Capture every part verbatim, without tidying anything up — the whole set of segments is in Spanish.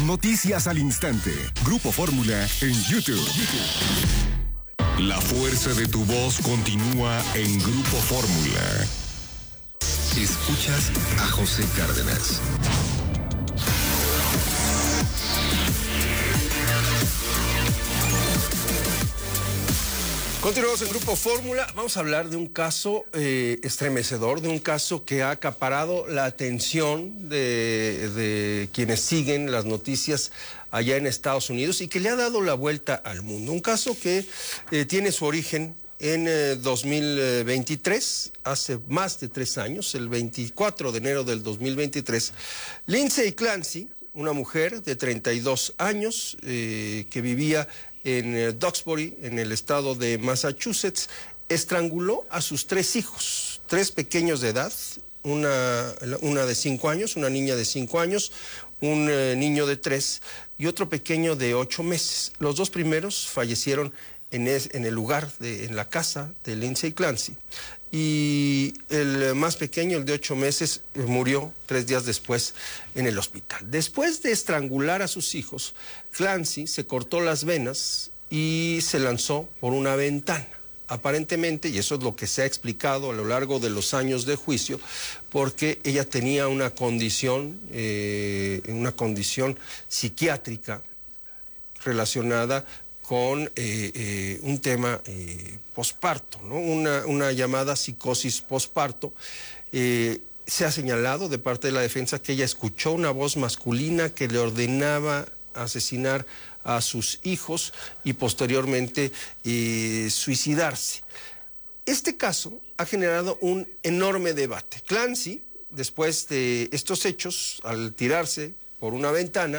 Noticias al instante. Grupo Fórmula en YouTube. La fuerza de tu voz continúa en Grupo Fórmula. Escuchas a José Cárdenas. Continuamos en Grupo Fórmula. Vamos a hablar de un caso eh, estremecedor, de un caso que ha acaparado la atención de, de quienes siguen las noticias allá en Estados Unidos y que le ha dado la vuelta al mundo. Un caso que eh, tiene su origen en eh, dos mil veintitrés, hace más de tres años, el veinticuatro de enero del dos mil veintitrés. Lindsay Clancy, una mujer de treinta y dos años eh, que vivía en Duxbury, en el estado de Massachusetts, estranguló a sus tres hijos, tres pequeños de edad, una, una de cinco años, una niña de cinco años, un eh, niño de tres y otro pequeño de ocho meses. Los dos primeros fallecieron en, es, en el lugar, de, en la casa de Lindsay Clancy. Y el más pequeño, el de ocho meses, murió tres días después en el hospital. Después de estrangular a sus hijos, Clancy se cortó las venas y se lanzó por una ventana. Aparentemente, y eso es lo que se ha explicado a lo largo de los años de juicio, porque ella tenía una condición, eh, una condición psiquiátrica relacionada con eh, eh, un tema eh, posparto, ¿no? Una, una llamada psicosis posparto. Eh, se ha señalado de parte de la defensa que ella escuchó una voz masculina que le ordenaba asesinar a sus hijos y posteriormente eh, suicidarse. Este caso ha generado un enorme debate. Clancy, después de estos hechos, al tirarse por una ventana,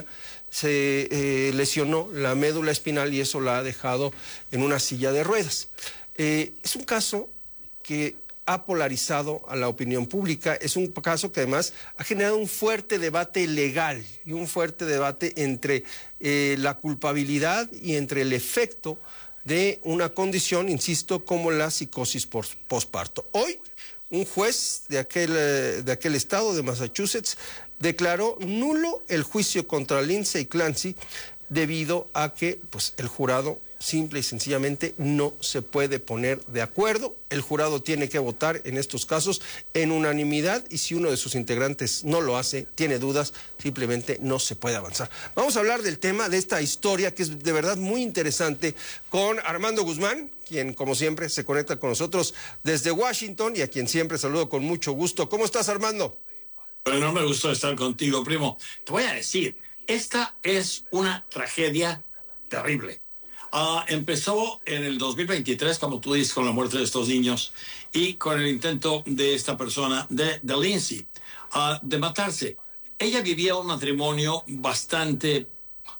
se eh, lesionó la médula espinal y eso la ha dejado en una silla de ruedas. Eh, es un caso que ha polarizado a la opinión pública, es un caso que además ha generado un fuerte debate legal y un fuerte debate entre eh, la culpabilidad y entre el efecto de una condición, insisto, como la psicosis posparto. Hoy, un juez de aquel, de aquel estado, de Massachusetts, declaró nulo el juicio contra Lindsay Clancy debido a que pues, el jurado simple y sencillamente no se puede poner de acuerdo. El jurado tiene que votar en estos casos en unanimidad y si uno de sus integrantes no lo hace, tiene dudas, simplemente no se puede avanzar. Vamos a hablar del tema, de esta historia que es de verdad muy interesante, con Armando Guzmán, quien como siempre se conecta con nosotros desde Washington y a quien siempre saludo con mucho gusto. ¿Cómo estás, Armando? Bueno, me gustó estar contigo, primo. Te voy a decir, esta es una tragedia terrible. Uh, empezó en el dos mil veintitrés, como tú dices, con la muerte de estos niños y con el intento de esta persona, de, de Lindsay, uh, de matarse. Ella vivía un matrimonio bastante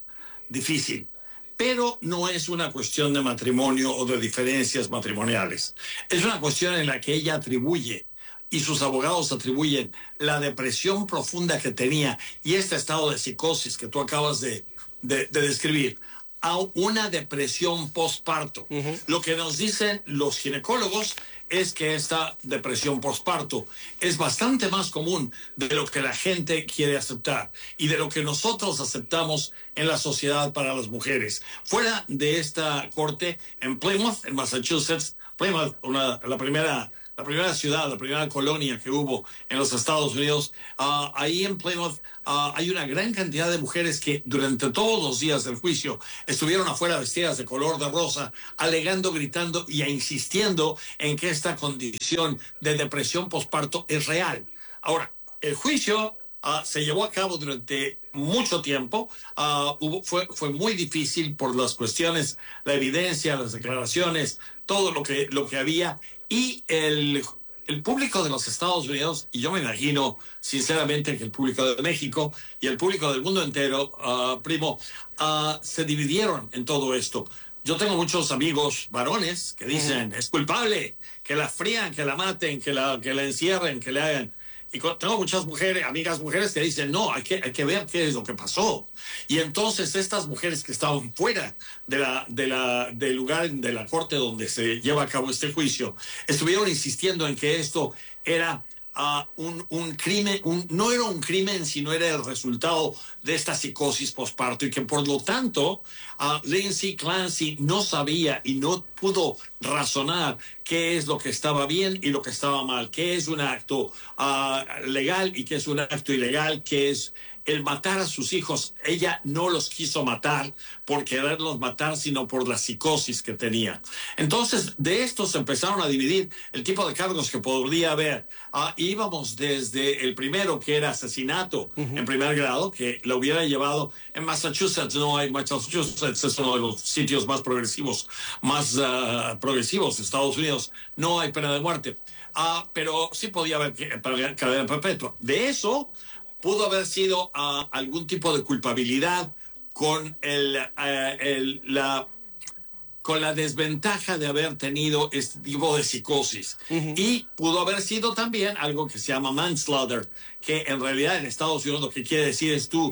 difícil, pero no es una cuestión de matrimonio o de diferencias matrimoniales. Es una cuestión en la que ella atribuye, y sus abogados atribuyen, la depresión profunda que tenía y este estado de psicosis que tú acabas de, de, de describir a una depresión postparto. Uh-huh. Lo que nos dicen los ginecólogos es que esta depresión postparto es bastante más común de lo que la gente quiere aceptar y de lo que nosotros aceptamos en la sociedad para las mujeres. Fuera de esta corte, en Plymouth, en Massachusetts, Plymouth, una, la primera... La primera ciudad, la primera colonia que hubo en los Estados Unidos, uh, ahí en Plymouth uh, hay una gran cantidad de mujeres que durante todos los días del juicio estuvieron afuera vestidas de color de rosa, alegando, gritando y insistiendo en que esta condición de depresión posparto es real. Ahora, el juicio uh, se llevó a cabo durante mucho tiempo, uh, hubo, fue, fue muy difícil por las cuestiones, la evidencia, las declaraciones, todo lo que, lo que había. Y el, el público de los Estados Unidos, y yo me imagino sinceramente que el público de México y el público del mundo entero, uh, primo, uh, se dividieron en todo esto. Yo tengo muchos amigos varones que dicen, mm. es culpable, que la frían, que la maten, que la, que la encierren, que le hagan. Y tengo muchas mujeres, amigas mujeres que dicen, no, hay que, hay que ver qué es lo que pasó. Y entonces estas mujeres que estaban fuera de la, de la, del lugar de la corte donde se lleva a cabo este juicio, estuvieron insistiendo en que esto era uh, un, un crimen, un, no era un crimen, sino era el resultado de esta psicosis posparto y que por lo tanto uh, Lindsay Clancy no sabía y no pudo razonar qué es lo que estaba bien y lo que estaba mal, qué es un acto uh, legal y qué es un acto ilegal, qué es el matar a sus hijos. Ella no los quiso matar por quererlos matar, sino por la psicosis que tenía. Entonces, de estos se empezaron a dividir el tipo de cargos que podría haber. Uh, íbamos desde el primero, que era asesinato uh-huh. en primer grado, que lo hubiera llevado en Massachusetts. No hay Massachusetts, es uno de los sitios más progresivos, más uh, progresivos de Estados Unidos. No hay pena de muerte. Uh, pero sí podía haber cadena perpetua. De eso pudo haber sido uh, algún tipo de culpabilidad con el, uh, el, la, con la desventaja de haber tenido este tipo de psicosis. Uh-huh. Y pudo haber sido también algo que se llama manslaughter, que en realidad en Estados Unidos lo que quiere decir es tú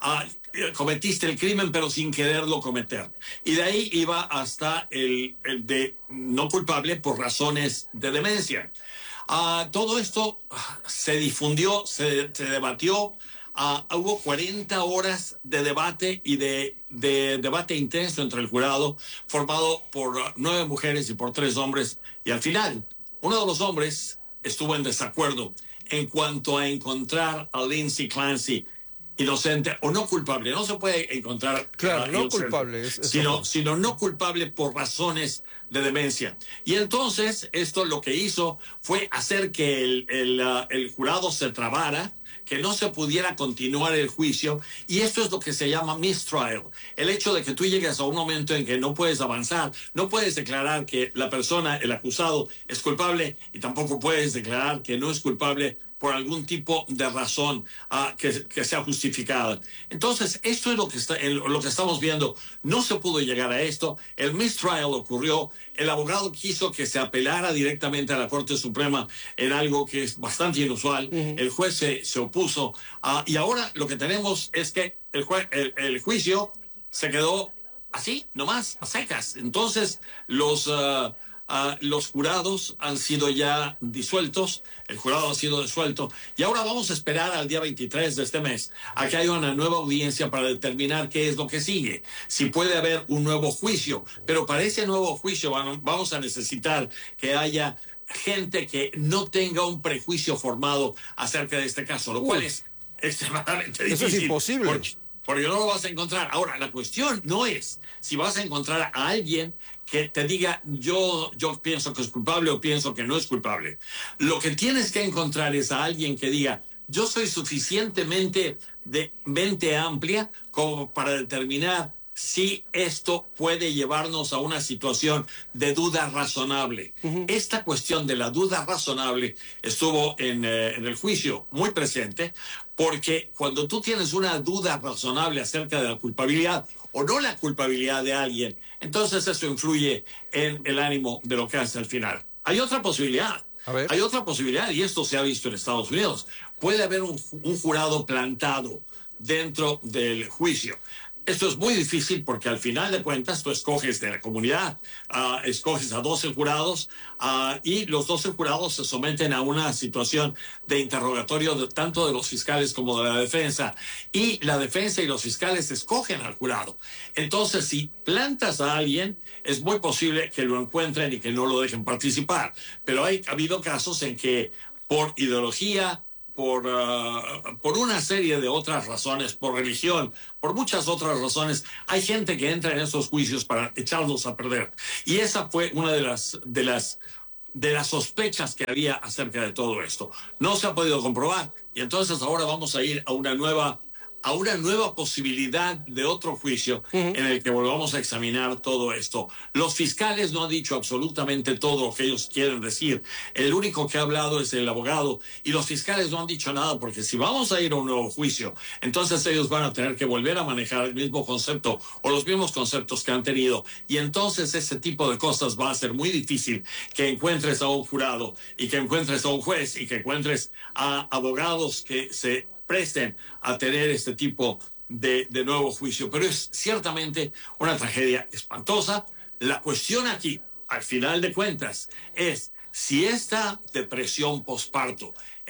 uh, cometiste el crimen pero sin quererlo cometer. Y de ahí iba hasta el, el de no culpable por razones de demencia. Uh, todo esto uh, se difundió, se, se debatió, uh, hubo cuarenta horas de debate y de, de debate intenso entre el jurado, formado por uh, nueve mujeres y por tres hombres, y al final, uno de los hombres estuvo en desacuerdo en cuanto a encontrar a Lindsay Clancy inocente o no culpable. No se puede encontrar claro, uh, no inocente, culpable, es, sino, sino no culpable por razones de demencia. Y entonces esto lo que hizo fue hacer que el, el, uh, el jurado se trabara, que no se pudiera continuar el juicio, y esto es lo que se llama mistrial. El hecho de que tú llegues a un momento en que no puedes avanzar, no puedes declarar que la persona, el acusado, es culpable, y tampoco puedes declarar que no es culpable por algún tipo de razón uh, que, que sea justificada. Entonces, esto es lo que, está, el, lo que estamos viendo. No se pudo llegar a esto. El mistrial ocurrió. El abogado quiso que se apelara directamente a la Corte Suprema en algo que es bastante inusual. Uh-huh. El juez se, se opuso. Uh, y ahora lo que tenemos es que el, jue, el, el juicio se quedó así, nomás, a secas. Entonces, los... Uh, Uh, los jurados han sido ya disueltos, el jurado ha sido disuelto, y ahora vamos a esperar al día veintitrés de este mes a que haya una nueva audiencia para determinar qué es lo que sigue, si puede haber un nuevo juicio, pero para ese nuevo juicio vamos a necesitar que haya gente que no tenga un prejuicio formado acerca de este caso, lo Uy. cual es extremadamente difícil. Eso es imposible. Porque, porque no lo vas a encontrar. Ahora, la cuestión no es si vas a encontrar a alguien que te diga yo, yo pienso que es culpable o pienso que no es culpable. Lo que tienes que encontrar es a alguien que diga yo soy suficientemente de mente amplia como para determinar si esto puede llevarnos a una situación de duda razonable. Uh-huh. Esta cuestión de la duda razonable estuvo en, eh, en el juicio muy presente, porque cuando tú tienes una duda razonable acerca de la culpabilidad o no la culpabilidad de alguien, entonces eso influye en el ánimo de lo que hace al final. Hay otra posibilidad. A ver. Hay otra posibilidad, y esto se ha visto en Estados Unidos. Puede haber un, un jurado plantado dentro del juicio. Esto es muy difícil porque al final de cuentas tú escoges de la comunidad, uh, escoges a doce jurados uh, y los doce jurados se someten a una situación de interrogatorio de, tanto de los fiscales como de la defensa, y la defensa y los fiscales escogen al jurado. Entonces, si plantas a alguien, es muy posible que lo encuentren y que no lo dejen participar. Pero hay, ha habido casos en que por ideología, Por, uh, por una serie de otras razones, por religión, por muchas otras razones, hay gente que entra en esos juicios para echarlos a perder. Y esa fue una de las, de las, de las sospechas que había acerca de todo esto. No se ha podido comprobar, y entonces ahora vamos a ir a una nueva, a una nueva posibilidad de otro juicio uh-huh. en el que volvamos a examinar todo esto. Los fiscales no han dicho absolutamente todo lo que ellos quieren decir. El único que ha hablado es el abogado, y los fiscales no han dicho nada, porque si vamos a ir a un nuevo juicio, entonces ellos van a tener que volver a manejar el mismo concepto o los mismos conceptos que han tenido, y entonces ese tipo de cosas va a ser muy difícil que encuentres a un jurado y que encuentres a un juez y que encuentres a abogados que se presten a tener este tipo de, de nuevo juicio. Pero es ciertamente una tragedia espantosa. La cuestión aquí, al final de cuentas, es si esta depresión posparto,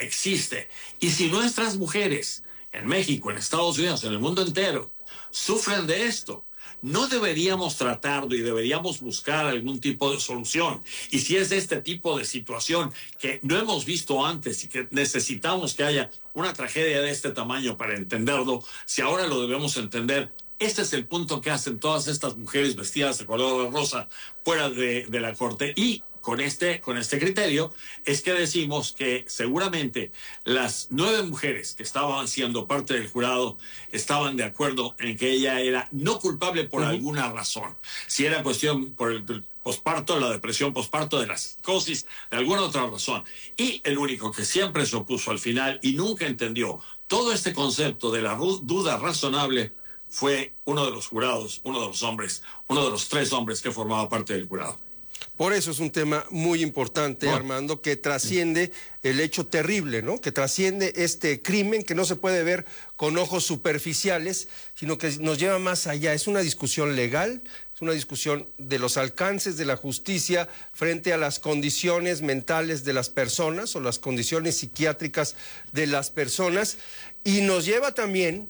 existe. Y si nuestras mujeres en México, en Estados Unidos, en el mundo entero, sufren de esto, no deberíamos tratarlo y deberíamos buscar algún tipo de solución. Y si es de este tipo de situación que no hemos visto antes y que necesitamos que haya una tragedia de este tamaño para entenderlo, si ahora lo debemos entender, este es el punto que hacen todas estas mujeres vestidas de color rosa fuera de, de la corte. Y con este, con este criterio es que decimos que seguramente las nueve mujeres que estaban siendo parte del jurado estaban de acuerdo en que ella era no culpable por uh-huh. alguna razón. Si era cuestión por el, el posparto, la depresión posparto, de la psicosis, de alguna otra razón. Y el único que siempre se opuso al final y nunca entendió todo este concepto de la duda razonable fue uno de los jurados, uno de los hombres, uno de los tres hombres que formaba parte del jurado. Por eso es un tema muy importante, oh. Armando, que trasciende el hecho terrible, ¿no? Que trasciende este crimen que no se puede ver con ojos superficiales, sino que nos lleva más allá. Es una discusión legal, es una discusión de los alcances de la justicia frente a las condiciones mentales de las personas o las condiciones psiquiátricas de las personas, y nos lleva también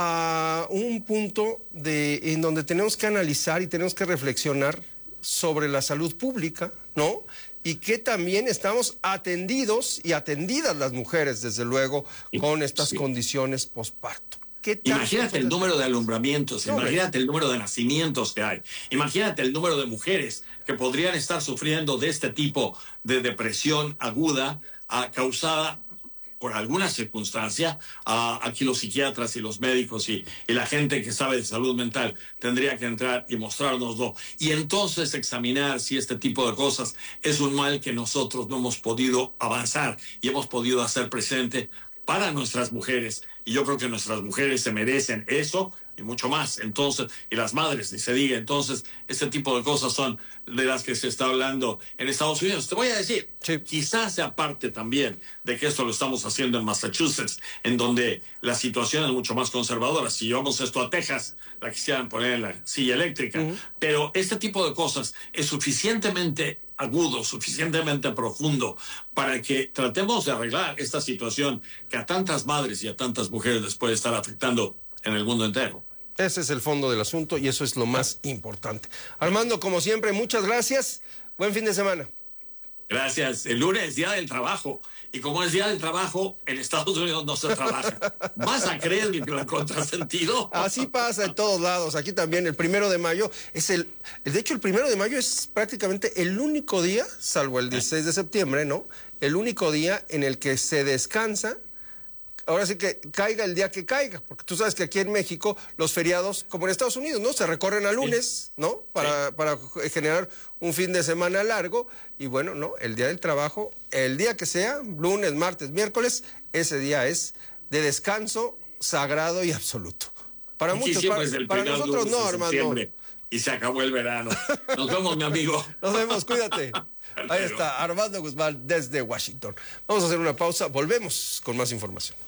a un punto de, en donde tenemos que analizar y tenemos que reflexionar sobre la salud pública, ¿no? Y que también estamos atendidos y atendidas las mujeres, desde luego, con estas sí. condiciones posparto. Imagínate el número de alumbramientos, no, imagínate el número de nacimientos que hay, imagínate el número de mujeres que podrían estar sufriendo de este tipo de depresión aguda uh, causada por alguna circunstancia. Uh, aquí los psiquiatras y los médicos y, y la gente que sabe de salud mental tendría que entrar y mostrárnoslo, y entonces examinar si este tipo de cosas es un mal que nosotros no hemos podido avanzar y hemos podido hacer presente para nuestras mujeres. Y yo creo que nuestras mujeres se merecen eso y mucho más. Entonces, y las madres, ni se diga. Entonces, este tipo de cosas son de las que se está hablando en Estados Unidos. Te voy a decir, sí. quizás sea parte también de que esto lo estamos haciendo en Massachusetts, en donde la situación es mucho más conservadora. Si llevamos esto a Texas, la quisieran poner en la silla eléctrica. Uh-huh. Pero este tipo de cosas es suficientemente agudo, suficientemente profundo para que tratemos de arreglar esta situación que a tantas madres y a tantas mujeres les puede estar afectando en el mundo entero. Ese es el fondo del asunto y eso es lo más importante. Armando, como siempre, muchas gracias. Buen fin de semana. Gracias. El lunes es Día del Trabajo. Y como es Día del Trabajo, en Estados Unidos no se trabaja. ¿Vas a creer que lo contrasentido? Así pasa en todos lados. Aquí también el primero de mayo es el... De hecho, el primero de mayo es prácticamente el único día, salvo el dieciséis de septiembre, ¿no? El único día en el que se descansa. Ahora sí que caiga el día que caiga, porque tú sabes que aquí en México los feriados, como en Estados Unidos, ¿no? Se recorren a lunes, ¿no? Para, para generar un fin de semana largo. Y bueno, no, el día del trabajo, el día que sea, lunes, martes, miércoles, ese día es de descanso sagrado y absoluto. Para aquí muchos, para, para nosotros no, Armando. Y se acabó el verano. Nos vemos, mi amigo. Nos vemos, cuídate. Ahí está, Armando Guzmán desde Washington. Vamos a hacer una pausa, volvemos con más información.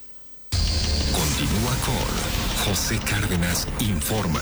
Continúa con José Cárdenas Informa.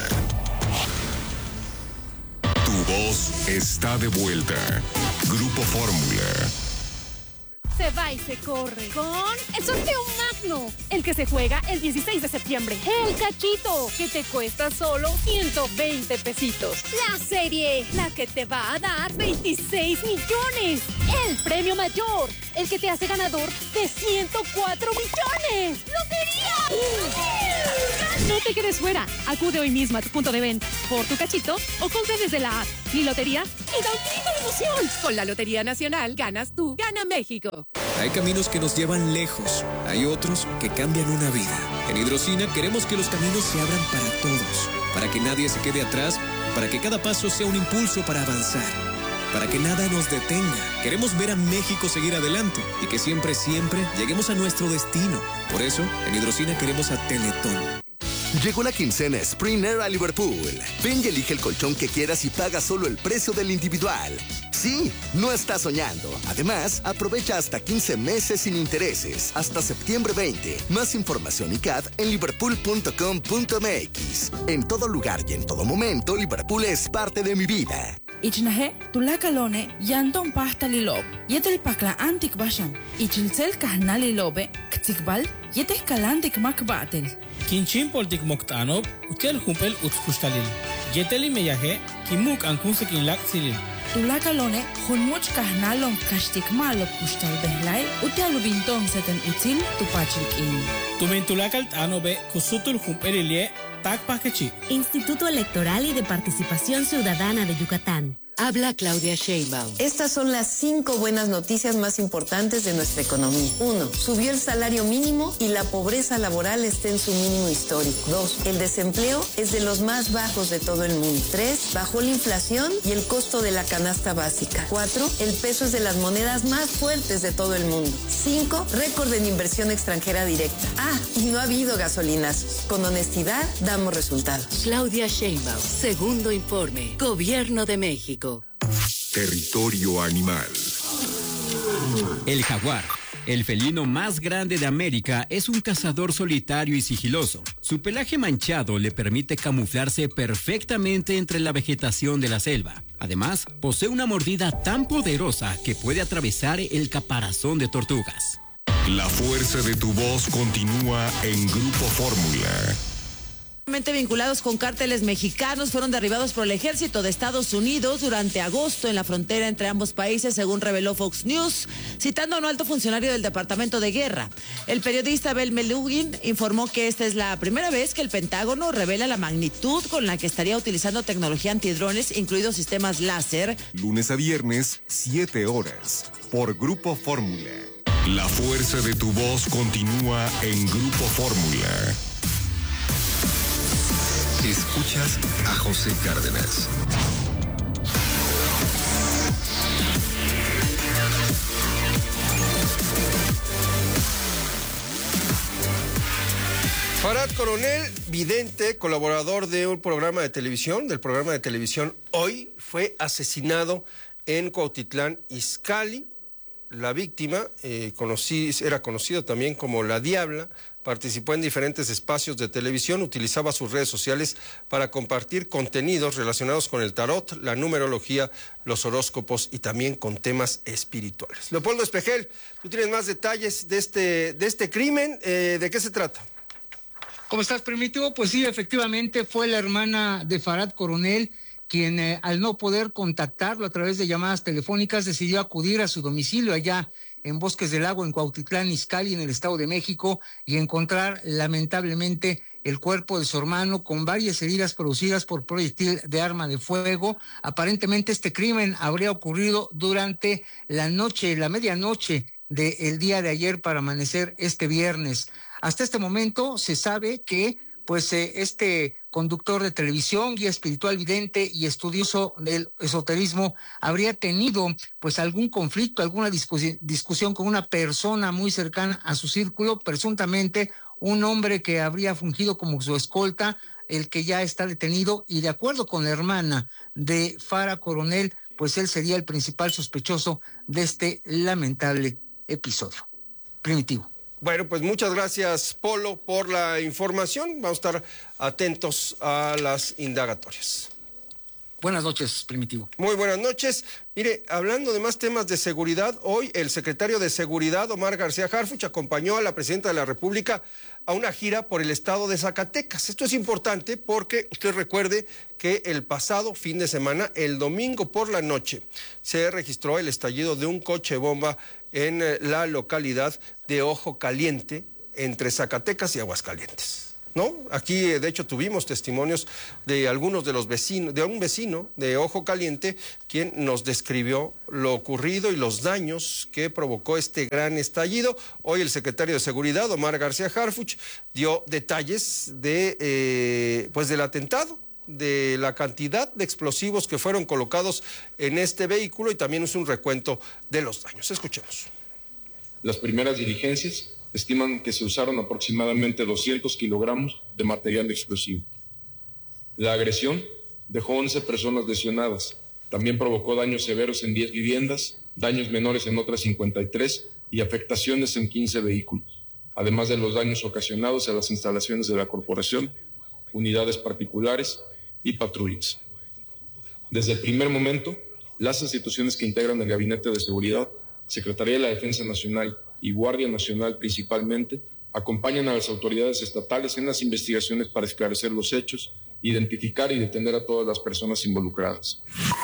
Tu voz está de vuelta. Grupo Fórmula. Se va y se corre con el sorteo magno, el que se juega el dieciséis de septiembre. El cachito, que te cuesta solo ciento veinte pesitos. La serie, la que te va a dar veintiséis millones. El premio mayor, el que te hace ganador de ciento cuatro millones. ¡Lotería! No te quedes fuera. Acude hoy mismo a tu punto de venta por tu cachito o compra desde la app. Mi lotería y da un grito de emoción. Con la Lotería Nacional ganas tú, gana México. Hay caminos que nos llevan lejos, hay otros que cambian una vida. En Hidrocina queremos que los caminos se abran para todos, para que nadie se quede atrás, para que cada paso sea un impulso para avanzar, para que nada nos detenga. Queremos ver a México seguir adelante y que siempre, siempre lleguemos a nuestro destino. Por eso, en Hidrocina queremos a Teletón. Llegó la quincena Spring Air a Liverpool. Ven y elige el colchón que quieras y paga solo el precio del individual. Sí, no estás soñando. Además, aprovecha hasta quince meses sin intereses, hasta septiembre veinte. Más información y C A D en liverpool punto com punto m x. En todo lugar y en todo momento, Liverpool es parte de mi vida. Ichnahe, tulakalone, yanton pasta lilob, yetel pakla antik basham, ichilcel kahna lilobe, ktikbal, yetes kalantik makbatel. Kinchin poltik moktanob, utel humpel utskustalil. Yeteli meyahe, kimuk ankunsekin lak silil. Tulakalone, hunmuch kahnalon kashtik malop kustal behlai, utelubinton seten util tupachilkin. Tumen tulakal tanobe, kusutul humpelilie, tak pakechi. Instituto Electoral y de Participación Ciudadana de Yucatán. Habla Claudia Sheinbaum. Estas son las cinco buenas noticias más importantes de nuestra economía. Uno, subió el salario mínimo y la pobreza laboral está en su mínimo histórico. Dos, el desempleo es de los más bajos de todo el mundo. Tres, bajó la inflación y el costo de la canasta básica. Cuatro, el peso es de las monedas más fuertes de todo el mundo. Cinco, récord en inversión extranjera directa. Ah, y no ha habido gasolinazos. Con honestidad, damos resultados. Claudia Sheinbaum, segundo informe. Gobierno de México. Territorio animal. El jaguar, el felino más grande de América, es un cazador solitario y sigiloso. Su pelaje manchado le permite camuflarse perfectamente entre la vegetación de la selva. Además, posee una mordida tan poderosa que puede atravesar el caparazón de tortugas. La fuerza de tu voz continúa en Grupo Fórmula. Vinculados con cárteles mexicanos fueron derribados por el ejército de Estados Unidos durante agosto en la frontera entre ambos países, según reveló Fox News, citando a un alto funcionario del Departamento de Guerra. El periodista Bel Melugin informó que esta es la primera vez que el Pentágono revela la magnitud con la que estaría utilizando tecnología antidrones, incluidos sistemas láser. Lunes a viernes, siete horas, por Grupo Fórmula. La fuerza de tu voz continúa en Grupo Fórmula. Escuchas a José Cárdenas. Farad Coronel, vidente, colaborador de un programa de televisión, del programa de televisión Hoy, fue asesinado en Cuautitlán Izcalli. La víctima eh, conocí, era conocido también como La Diabla. Participó en diferentes espacios de televisión, utilizaba sus redes sociales para compartir contenidos relacionados con el tarot, la numerología, los horóscopos y también con temas espirituales. Leopoldo Espejel, tú tienes más detalles de este, de este crimen. Eh, ¿De qué se trata? ¿Cómo estás, Primitivo? Pues sí, efectivamente fue la hermana de Farad Coronel quien eh, al no poder contactarlo a través de llamadas telefónicas decidió acudir a su domicilio allá en Bosques del Lago, en Cuautitlán Izcalli, en el Estado de México, y encontrar lamentablemente el cuerpo de su hermano con varias heridas producidas por proyectil de arma de fuego. Aparentemente este crimen habría ocurrido durante la noche, la medianoche del día de ayer para amanecer este viernes. Hasta este momento se sabe que pues eh, este conductor de televisión, guía espiritual vidente y estudioso del esoterismo habría tenido pues algún conflicto, alguna discusi- discusión con una persona muy cercana a su círculo, presuntamente un hombre que habría fungido como su escolta, el que ya está detenido, y de acuerdo con la hermana de Farad Coronel, pues él sería el principal sospechoso de este lamentable episodio. Primitivo. Bueno, pues muchas gracias, Polo, por la información. Vamos a estar atentos a las indagatorias. Buenas noches, Primitivo. Muy buenas noches. Mire, hablando de más temas de seguridad, hoy el secretario de Seguridad, Omar García Harfuch, acompañó a la presidenta de la República a una gira por el estado de Zacatecas. Esto es importante porque usted recuerde que el pasado fin de semana, el domingo por la noche, se registró el estallido de un coche bomba en la localidad de Ojo Caliente, entre Zacatecas y Aguascalientes, ¿no? Aquí, de hecho, tuvimos testimonios de algunos de los vecinos, de un vecino de Ojo Caliente, quien nos describió lo ocurrido y los daños que provocó este gran estallido. Hoy el secretario de Seguridad, Omar García Harfuch, dio detalles de, eh, pues del atentado, de la cantidad de explosivos que fueron colocados en este vehículo y también es un recuento de los daños. Escuchemos. Las primeras diligencias estiman que se usaron aproximadamente doscientos kilogramos de material explosivo. La agresión dejó once personas lesionadas. También provocó daños severos en diez viviendas, daños menores en otras cincuenta y tres y afectaciones en quince vehículos, además de los daños ocasionados a las instalaciones de la corporación, unidades particulares y patrullas. Desde el primer momento, las instituciones que integran el Gabinete de Seguridad, Secretaría de la Defensa Nacional y Guardia Nacional principalmente, acompañan a las autoridades estatales en las investigaciones para esclarecer los hechos, identificar y detener a todas las personas involucradas.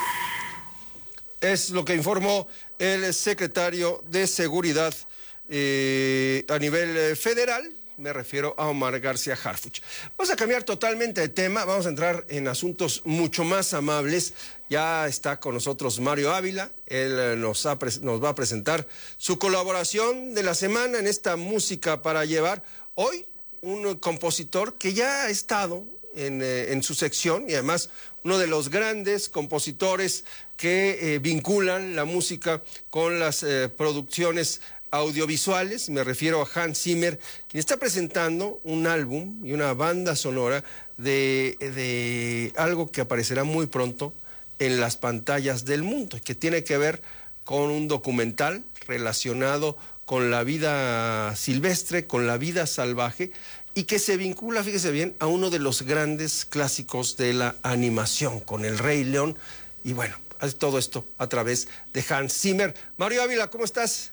Es lo que informó el secretario de Seguridad eh, a nivel federal. Me refiero a Omar García Harfuch. Vamos a cambiar totalmente de tema, vamos a entrar en asuntos mucho más amables. Ya está con nosotros Mario Ávila, él nos, ha, nos va a presentar su colaboración de la semana en esta música para llevar. Hoy, un compositor que ya ha estado en, eh, en su sección y además uno de los grandes compositores que eh, vinculan la música con las eh, producciones audiovisuales. Me refiero a Hans Zimmer, quien está presentando un álbum y una banda sonora de, de algo que aparecerá muy pronto en las pantallas del mundo, que tiene que ver con un documental relacionado con la vida silvestre, con la vida salvaje, y que se vincula, fíjese bien, a uno de los grandes clásicos de la animación, con El Rey León, y bueno, todo esto a través de Hans Zimmer. Mario Ávila, ¿cómo estás?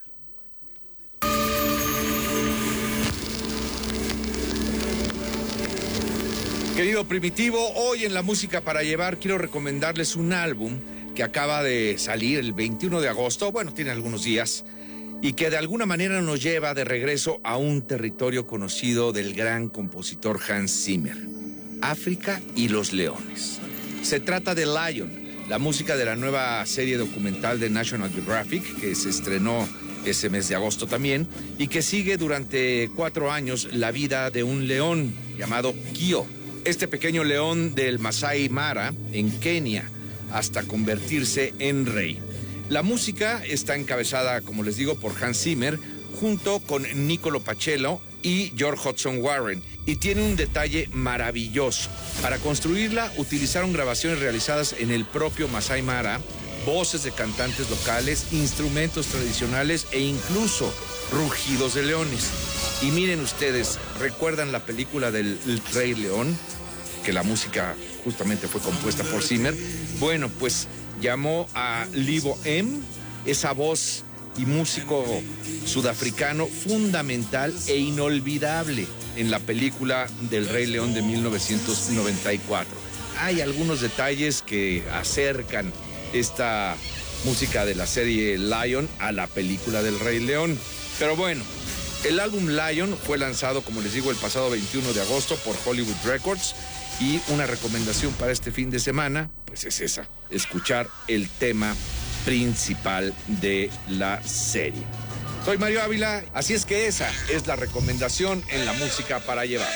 Querido Primitivo, hoy en La Música para Llevar quiero recomendarles un álbum que acaba de salir el veintiuno de agosto, bueno, tiene algunos días, y que de alguna manera nos lleva de regreso a un territorio conocido del gran compositor Hans Zimmer, África y los leones. Se trata de Lion, la música de la nueva serie documental de National Geographic, que se estrenó ese mes de agosto también, y que sigue durante cuatro años la vida de un león llamado Kio. Este pequeño león del Masai Mara, en Kenia, hasta convertirse en rey. La música está encabezada, como les digo, por Hans Zimmer, junto con Niccolo Pacello y George Hudson Warren, y tiene un detalle maravilloso. Para construirla, utilizaron grabaciones realizadas en el propio Masai Mara, voces de cantantes locales, instrumentos tradicionales e incluso rugidos de leones. Y miren ustedes, ¿recuerdan la película del Rey León? Que la música justamente fue compuesta por Zimmer. Bueno, pues llamó a Libo M, esa voz y músico sudafricano fundamental e inolvidable en la película del Rey León de mil novecientos noventa y cuatro. Hay algunos detalles que acercan esta música de la serie Lion a la película del Rey León. Pero bueno, el álbum Lion fue lanzado, como les digo, el pasado veintiuno de agosto por Hollywood Records, y una recomendación para este fin de semana, pues es esa, escuchar el tema principal de la serie. Soy Mario Ávila, así es que esa es la recomendación en La Música para Llevar.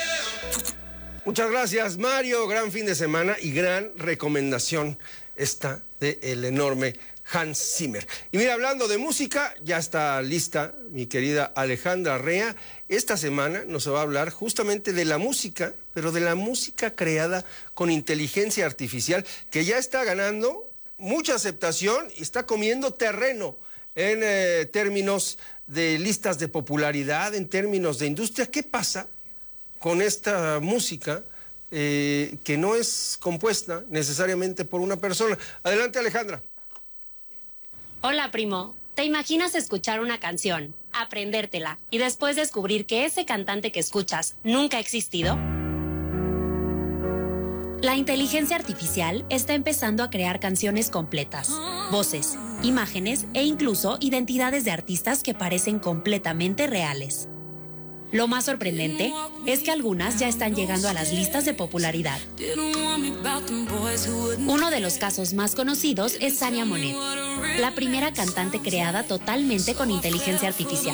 Muchas gracias, Mario. Gran fin de semana y gran recomendación esta del enorme Hans Zimmer. Y mira, hablando de música, ya está lista mi querida Alejandra Rea. Esta semana nos va a hablar justamente de la música, pero de la música creada con inteligencia artificial, que ya está ganando mucha aceptación y está comiendo terreno en eh, términos de listas de popularidad, en términos de industria. ¿Qué pasa con esta música eh, que no es compuesta necesariamente por una persona? Adelante, Alejandra. Hola, primo. ¿Te imaginas escuchar una canción, aprendértela y después descubrir que ese cantante que escuchas nunca ha existido? La inteligencia artificial está empezando a crear canciones completas, voces, imágenes e incluso identidades de artistas que parecen completamente reales. Lo más sorprendente es que algunas ya están llegando a las listas de popularidad. Uno de los casos más conocidos es Sania Monet, la primera cantante creada totalmente con inteligencia artificial.